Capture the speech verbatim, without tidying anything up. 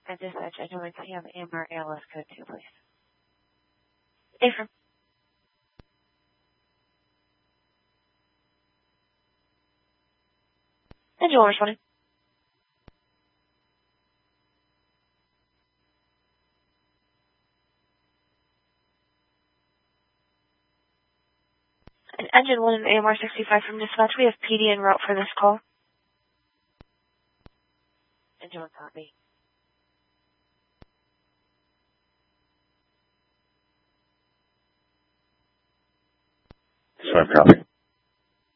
And dispatch, Engine one, can you have A M R A L S code two, please? Affirm. Engine one responding. And Engine one and A M R sixty-five from dispatch, we have P D en route for this call. Engine one, copy. So I'm copy.